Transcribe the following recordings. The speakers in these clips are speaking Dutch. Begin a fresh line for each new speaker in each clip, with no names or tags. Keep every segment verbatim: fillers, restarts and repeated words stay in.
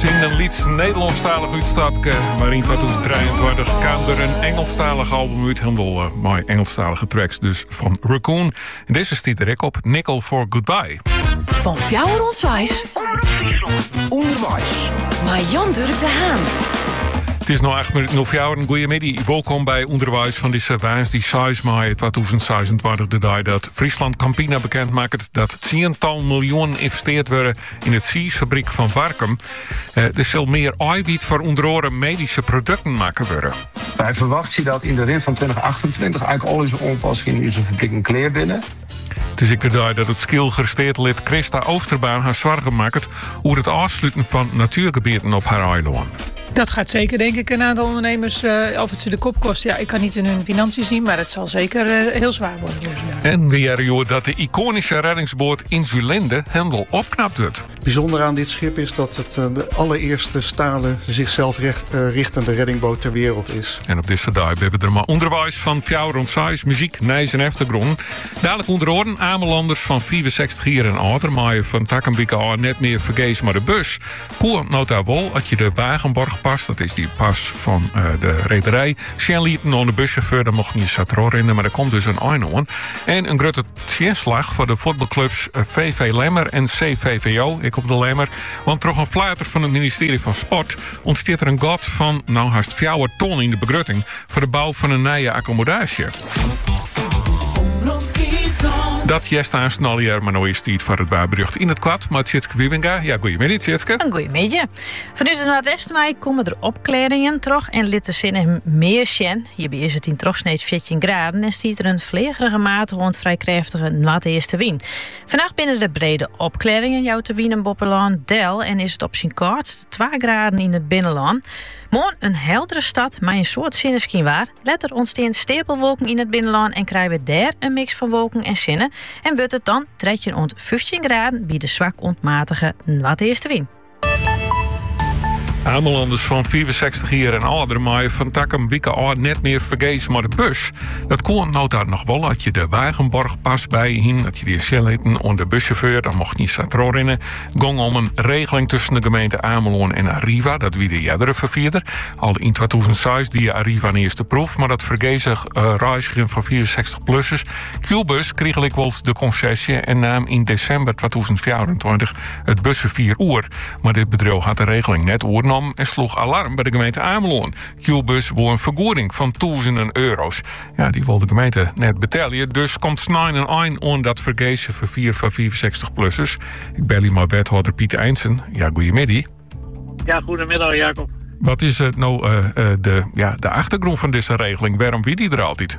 in een lied Nederlandstalig uitstapje, maar in twintig drieëntwintig kwam er een Engelstalig album uit, handel uh, met Engelstalige tracks, dus van Raccoon. En deze stiet er ik op, Nickel for Goodbye.
Van Fjouwer Onswijs.
Onderwijs.
Maar Jan Durk de Haan.
Het is nu acht minuten over jou. Een goede middag. Welkom bij Onderwijs van deze woensdag zes mei twintig zesentwintig. De dag dat Friesland Campina bekend maakt dat tiental miljoen investeerd worden in het Sies-fabriek van Warkum. Uh, er zal meer eiwit voor onder andere medische producten maken worden.
Wij verwachten dat in de rin van twintig achtentwintig eigenlijk al onze onpassingen in onze fabriek klaar binnen.
Het is ik de dag dat het skillgeresteerd lid Christa Oosterbaan haar zorgen maakt over het afsluiten van natuurgebieden op haar eiland.
Dat gaat zeker, denk ik, een aantal ondernemers, uh, of het ze de kop kost. Ja, ik kan niet in hun financiën zien, maar het zal zeker uh, heel zwaar worden voor ze.
En weer joh, dat de iconische reddingsboot Insulinde hendel opknapt wordt.
Bijzonder aan dit schip is dat het uh, de allereerste stalen, zichzelf recht, uh, richtende reddingboot ter wereld is.
En op deze dag hebben we er maar onderwijs van Fjouwer Onswijs, muziek, nijs en achtergrond. Dadelijk onder oren Amelanders van vierenzestig jaar en ouder, maar van Takkenbieke aan net meer vergees maar de bus. Koer nota wel, als je de Wagenborg pas, dat is die pas van uh, de rederij. Sjenlieten aan de buschauffeur, daar mocht niet Satror in, maar er komt dus een einoen. En een grote tjenslag voor de voetbalclubs V V Lemmer en C V V O. Ik op de Lemmer. Want toch een fluiter van het ministerie van Sport ontsteert er een god van, nou haast fjouwer ton in de begrutting voor de bouw van een nieuwe accommodatie. Dat jest aan snallier, maar nou is het voor het waarberucht in het kwad. Maar Tjitske Wiebinga, ja, goeiemiddag Tjitske.
Een goeiemiddag. Vanuit de Noordwest-mei komen er opklaringen terug en litten zinnen meer sjen. Hierbij is het in toch steeds veertien graden en stiet er een vlegerige mate rond vrij krachtige noordeeste wind. Vannacht binnen de brede opklaringen jouw te wienen Boppelaan Del en is het op zijn kortst twee graden in het binnenland. Morgen een heldere stad, maar een soort zinneschien waar. Letter ontstaan stapelwolken in het binnenland en krijgen we daar een mix van wolken en zinnen. En wordt het dan treetje rond vijftien graden bij de zwak ontmatige noordeeste wind.
Amelanders van vierenzestig jaar en ouder, maar van Takkum wieken al net meer vergees maar de bus. Dat kon nou daar nog wel, dat je de Wagenborg pas bij hien, dat je die snelheden aan de buschauffeur, dan mocht niet Satror in. Gong om een regeling tussen de gemeente Ameland en Arriva, dat wie de jerdere vervierder. Al in twintig zes die Arriva een eerste proef, maar dat vergeezig uh, reizigen van vierenzestig-plussers. Q-bus kreeg ik wel de concessie en nam in december twintig vierentwintig het bussen vier uur. Maar dit bedrijf had de regeling net oorgenomen en sloeg alarm bij de gemeente Ameland. Q-bus wil een vergoeding van duizenden euro's. Ja, die wil de gemeente net betalen. Dus komt snel een eind aan dat vergezen voor vier van vierenzestig-plussers. Ik bel hier maar wethouder Piet Eindsen. Ja, goedemiddag.
Ja, goedemiddag Jacob.
Wat is het nou uh, uh, de, ja, de achtergrond van deze regeling? Waarom wie die er altijd?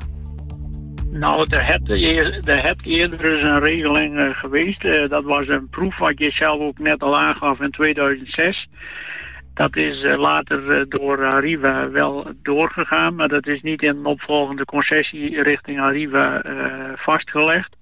Nou, er het, er het eerder is een regeling uh, geweest. Uh, dat was een proef wat je zelf ook net al aangaf in tweeduizend zes. Dat is uh, later uh, door Arriva wel doorgegaan, maar dat is niet in een opvolgende concessie richting Arriva uh, vastgelegd.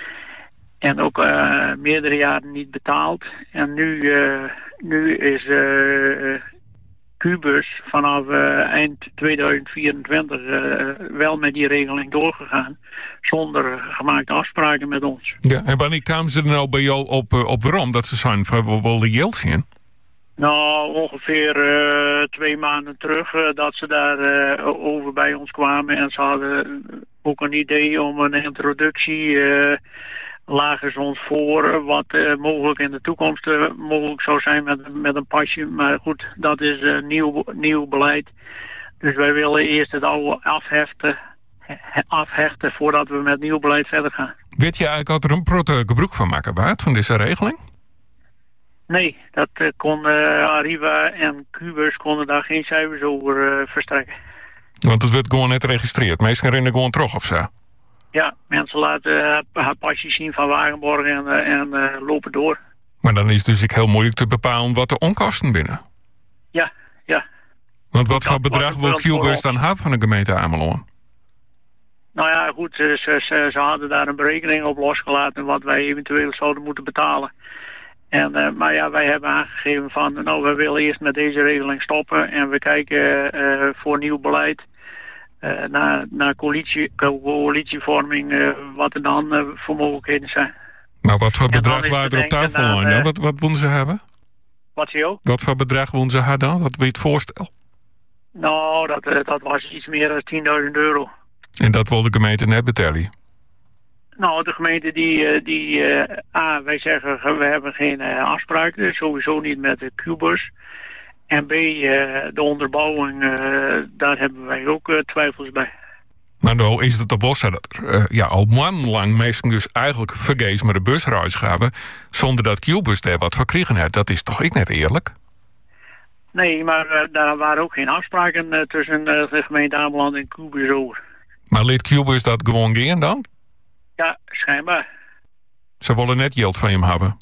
En ook uh, meerdere jaren niet betaald. En nu, uh, nu is uh, Q-bus vanaf uh, eind tweeduizend vierentwintig uh, wel met die regeling doorgegaan. Zonder gemaakte afspraken met ons.
Ja, en wanneer kwamen ze er nou bij jou op, uh, op waarom? Dat ze zijn van wel de yield zien?
Nou, ongeveer uh, twee maanden terug uh, dat ze daar uh, over bij ons kwamen. En ze hadden ook een idee om een introductie. Uh, lagen ze ons voor wat uh, mogelijk in de toekomst uh, mogelijk zou zijn met, met een pasje. Maar goed, dat is uh, nieuw, nieuw beleid. Dus wij willen eerst het oude afhechten, afhechten voordat we met nieuw beleid verder gaan.
Weet je eigenlijk dat er een protte gebruik van maken waard van deze regeling?
Nee, dat uh, kon uh, Arriva en Q-bus konden daar geen cijfers over uh, verstrekken.
Want het werd gewoon net geregistreerd. Meestal rennen gewoon terug of zo?
Ja, mensen laten uh, haar pasjes zien van Wagenborg en, uh, en uh, lopen door.
Maar dan is het dus heel moeilijk te bepalen wat de onkosten binnen.
Ja, ja.
Want wat voor bedrag wil Q-bus dan hebben van de gemeente Ameland?
Nou ja, goed, ze, ze, ze hadden daar een berekening op losgelaten wat wij eventueel zouden moeten betalen. En, uh, maar ja, wij hebben aangegeven van, nou, we willen eerst met deze regeling stoppen en we kijken uh, voor nieuw beleid. Uh, naar, naar coalitie, coalitievorming, uh, wat er dan uh, voor mogelijkheden zijn.
Maar wat voor bedrag waren er op tafel aan?
Uh,
ja? Wat, wat wilden ze hebben?
Wat zie je?
Wat voor bedrag wonen ze haar dan? Wat wil je het voorstel?
Nou, dat, uh, dat was iets meer dan tienduizend euro.
En dat wil de gemeente net betalen?
Nou, de gemeente die... die uh, A, wij zeggen, we hebben geen uh, afspraken. Sowieso niet met de Q-bus. En B, uh, de onderbouwing, uh, daar hebben wij ook uh, twijfels bij. Maar
nou is het toch wel zo dat er uh, ja, al maandenlang mensen dus eigenlijk vergees met de busreis gaven, zonder dat Q-bus daar wat voor kregen had. Dat is toch ik net eerlijk? Nee, maar uh, daar waren ook geen afspraken uh, tussen uh, de gemeente Ameland en Q-bus over. Maar liet Q-bus dat gewoon gaan dan? Ja, schijnbaar. Ze willen net geld van hem hebben.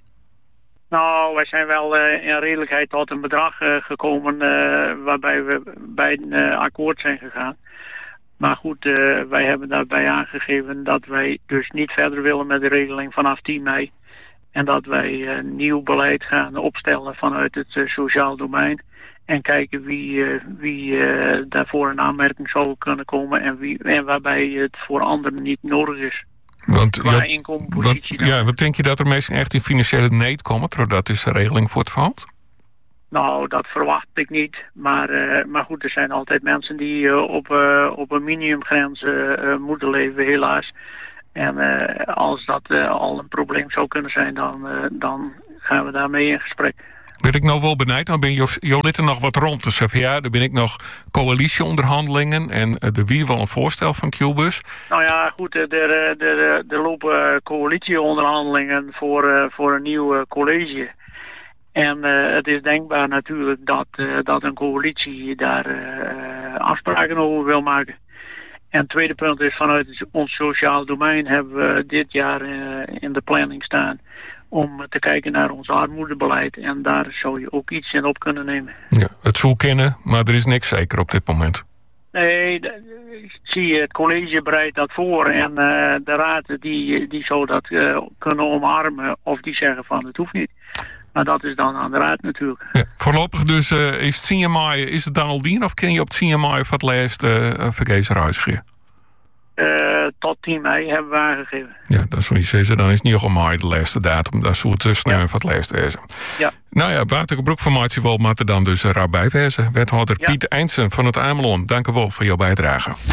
Nou, wij zijn wel uh, in redelijkheid tot een bedrag uh, gekomen uh, waarbij we bij een uh, akkoord zijn gegaan. Maar goed, uh, wij hebben daarbij aangegeven dat wij dus niet verder willen met de regeling vanaf tien mei. En dat wij uh, nieuw beleid gaan opstellen vanuit het uh, sociaal domein. En kijken wie, uh, wie uh, daarvoor in aanmerking zou kunnen komen en, wie, en waarbij het voor anderen niet nodig is. Want, qua ja, inkomenspositie. Wat, ja, wat denk je dat er meestal echt in financiële nood komen, doordat deze regeling voortvalt? Nou, dat verwacht ik niet. Maar, uh, maar goed, er zijn altijd mensen die uh, op, uh, op een minimumgrens uh, moeten leven, helaas. En uh, als dat uh, al een probleem zou kunnen zijn, dan, uh, dan gaan we daarmee in gesprek. Ben ik nou wel benijd? Dan ben je, je lid er nog wat rond te zeggen. Ja, dan ben ik nog coalitieonderhandelingen en uh, er wie wel een voorstel van Q-bus. Nou ja, goed, er, er, er, er lopen coalitieonderhandelingen voor, uh, voor een nieuw uh, college. En uh, het is denkbaar natuurlijk dat, uh, dat een coalitie daar uh, afspraken over wil maken. En het tweede punt is, vanuit ons sociaal domein hebben we dit jaar uh, in de planning staan om te kijken naar ons armoedebeleid. En daar zou je ook iets in op kunnen nemen. Ja, het zou kennen, maar er is niks zeker op dit moment. Nee, ik zie het college bereidt dat voor. En uh, de raad die, die zou dat uh, kunnen omarmen of die zeggen van het hoeft niet. Maar dat is dan aan de raad natuurlijk. Ja, voorlopig dus uh, is het C M I, is het dan al dien of kun je op het C M I voor het laatst uh, vergeesruisje? Uh, tot tien mei hebben we aangegeven. Ja, dat is wat je zeggen. Dan is negen mei de laatste datum. Dat is hoe het uh, snel ja. voor het laatst wezen. Ja. Nou ja, watergebruikformatie wel, maar er dan dus uh, bij wezen. Wethouder ja. Piet Eindsen van het Amelon, dank u wel voor jouw bijdrage.